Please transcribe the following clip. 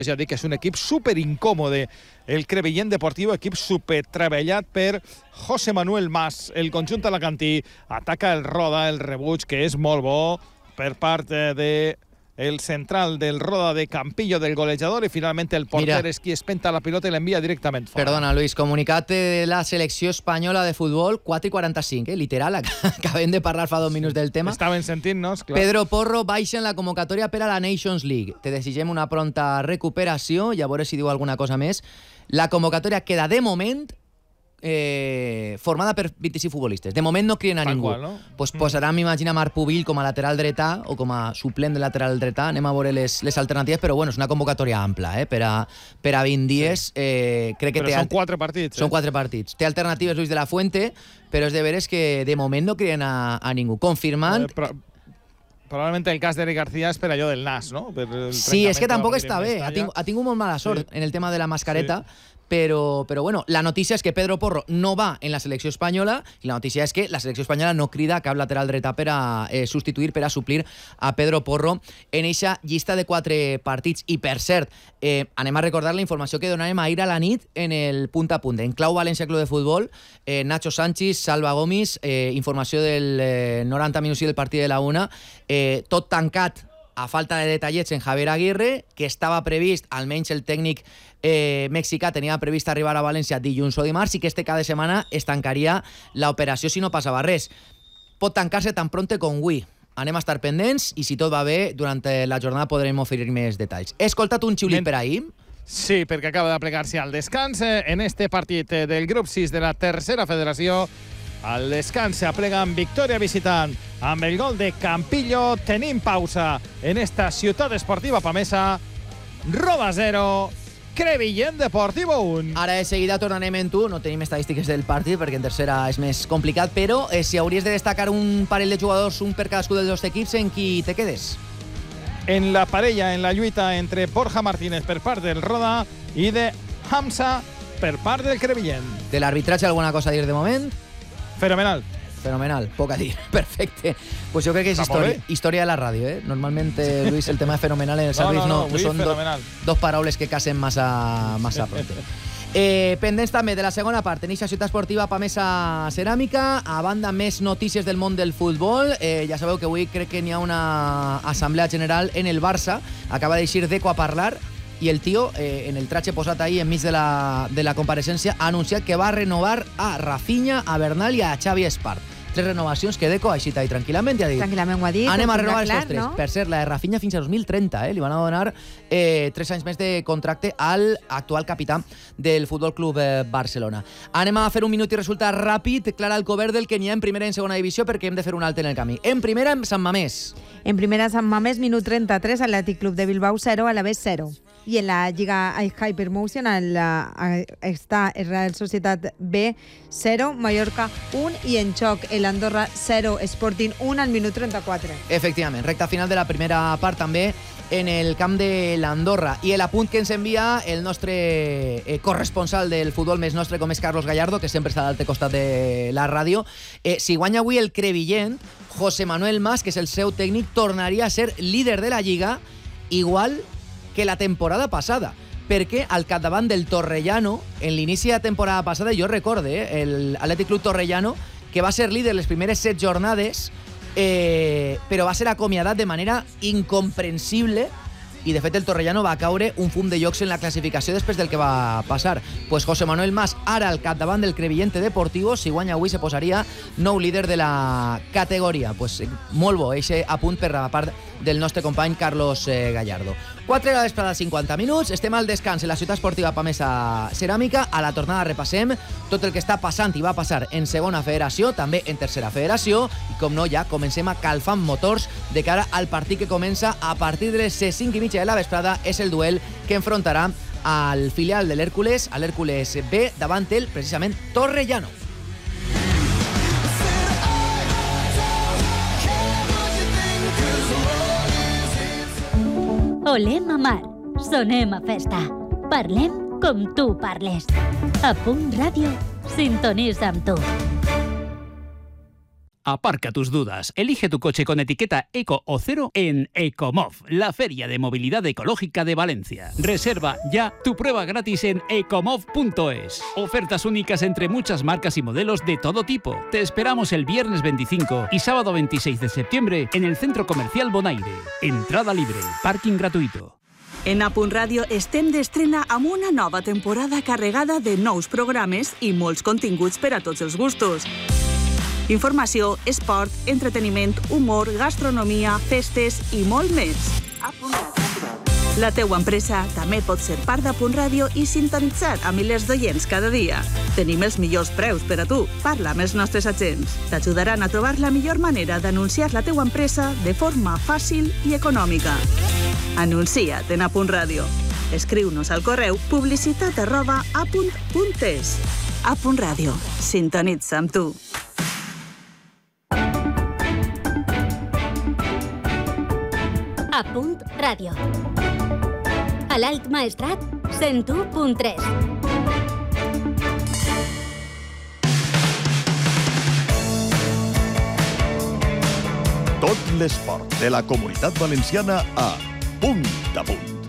Ja dic que és un equip superincòmode. El Crevillent Deportiu, equip supertreballat per José Manuel Mas. El conjunt alacantí ataca el Roda, el rebuig, que és molt bo per part del central del Roda de Campillo, del golejador, i finalment el porter és qui espenta la pilota i l'envia directament fora. Perdona, Luis, comunicat de la selecció espanyola de futbol, 4:45, literal, acabem de parlar fa 2 minuts del tema. Estaven sentint-nos, clar. Pedro Porro baixa en la convocatòria per a la Nations League. Te desitgem una pronta recuperació i a veure si diu alguna cosa més. La convocatòria queda, de moment, formada per 26 futbolistes. De moment no criden a ningú. Qual, no? Pues posarà, m'imagina, Marc Pubill com a lateral dretà o com a suplent de lateral dretà. Anem a veure les alternatives, però bueno, és una convocatòria ampla, per a 20 dies. Sí. Crec que però són 4 partits. Són 4 partits. Té alternatives Luis de la Fuente, però és de veres que de moment no criden a ningú. Confirmant... Probablement el cas d'Eric García és per allò del nas, no? Sí, és que tampoc està bé. Ha tingut molt mala sort en el tema de la mascareta, però bueno, la notícia és que Pedro Porro no va en la selecció espanyola i la notícia és que la selecció espanyola no crida cap lateral dretà per a substituir, per a suplir a Pedro Porro en eixa llista de 4 partits. I per cert, anem a recordar la informació que donarem ahir a la nit en el Punt a Punt. En clau València Club de Futbol, Nacho Sánchez, Salva Gomis, informació del 90 minuts del partit de la 1, tot tancat a falta de detallets en Javier Aguirre, que estava previst, almenys el tècnic mexicà tenia previst arribar a València dilluns o dimarts, i que este cap de setmana es tancaria l'operació si no passava res. Pot tancar-se tan pronte com avui. Anem a estar pendents i si tot va bé, durant la jornada podrem oferir més detalls. He escoltat un xiulit per ahir. Sí, perquè acaba d'aplegar-se al descans en este partit del grup 6 de la tercera federació. Al descans s'aplega amb victòria visitant amb el gol de Campillo. Tenim pausa en esta ciutat esportiva pamesa. Roda 0, Crevillent Deportivo 1. Ara de seguida tornarem en tu. No tenim estadístiques del partit perquè en tercera és més complicat, però si hauries de destacar un parell de jugadors, un per cadascú dels dos equips, en qui te quedes? En la parella, en la lluita entre Borja Martínez per part del Roda i de Hamza per part del Crevillent. De l'arbitratge alguna cosa a dir de moment? Fenomenal, poc a dir, perfecte. Pues jo crec que és història de la ràdio, Normalment, Luis, el tema fenomenal en el servei no són dos paraules que casen massa pronto. Pendents també de la segona part, en eixa ciutat esportiva Pamesa Ceràmica. A banda, més notícies del món del futbol. Ja sabeu que avui crec que n'hi ha una assemblea general en el Barça. Acaba d'eixir Deco a parlar i el tio, en el tratge posat ahir enmig de la compareixença, ha anunciat que va renovar a Rafinha, a Bernal i a Xavi Espart. 3 renovacions que Deco ha així tranquil·lament i ha dit. Tranquil·lament ho ha dit. Anem a renovar aquests 3. No? Per cert, la de Rafinha fins a 2030, li van a donar 3 anys més de contracte al actual capità del Futbol Club Barcelona. Anem a fer un minut i resultat ràpid. Clara Alcover del que n'hi ha en primera i en segona divisió perquè hem de fer un alt en el camí. En primera, en Sant Mamés. En primera, Sant Mamés, minut 33, Atlètic Club de Bilbao 0, Alavés 0. Y en la Liga Hypermotion está el Real Sociedad B 0, Mallorca 1 y en xoc el Andorra 0, Sporting 1 al minut 34. Efectivament, recta final de la primera part també en el camp de l'Andorra. I l'apunt que ens envia el nostre corresponsal del futbol més nostre, com és Carlos Gallardo, que sempre està a l'altre costat de la ràdio. Si guanya avui el Crevillent, José Manuel Mas, que és el seu tècnic, tornaria a ser líder de la Lliga, igual que la temporada passada, perquè al capdavant del Torrellano, en l'inici de la temporada passada, jo recorde, el Atlètic Club Torrellano, que va ser líder les primeres 7 jornades, però va ser acomiadat de manera incomprensible i de fet el Torrellano va caure un fum de llocs en la classificació després del que va passar. Pues José Manuel Mas, ara al capdavant del Crevillent Deportivo, si guanya avui se posaria nou líder de la categoria. Pues molt bo, eixe apunt per la part del nostre company Carlos Gallardo. 4 de la vesprada, 50 minuts, estem al descans en la ciutat esportiva Pamesa Ceràmica. A la tornada repassem tot el que està passant i va passar en segona federació, també en tercera federació, i com no, ja comencem a calfar motors de cara al partit que comença a partir de les 5:30 de la vesprada. És el duel que enfrontarà al filial de l'Hèrcules, a l'Hèrcules B, davant el, precisament, Torrellano. Olem a mar, sonem a festa, parlem com tu parles. A Punt Ràdio, sintonitza amb tu. Aparca tus dudas. Elige tu coche con etiqueta Eco o Cero en Ecomov, la feria de movilidad ecológica de Valencia. Reserva ya tu prueba gratis en ecomov.es. Ofertas únicas entre muchas marcas y modelos de todo tipo. Te esperamos el viernes 25 y sábado 26 de septiembre en el Centro Comercial Bonaire. Entrada libre, parking gratuito. En A Punt Ràdio estem d'estrena amb una nova temporada carregada de nous programes i molts continguts per a tots els gustos. Informació, esport, entreteniment, humor, gastronomia, festes i molt més. La teua empresa també pot ser part d'A Punt Ràdio i sintonitzar a milers d'oients cada dia. Tenim els millors preus per a tu. Parla amb els nostres agents. T'ajudaran a trobar la millor manera d'anunciar la teua empresa de forma fàcil i econòmica. Anuncia't en A Punt Ràdio. Escriu-nos al correu publicitat@apunt.es. A Punt Ràdio. Sintonitza amb tu. A Punt Ràdio. A l'Alt Maestrat, 101.3. Tot l'esport de la Comunitat Valenciana a Punt a Punt.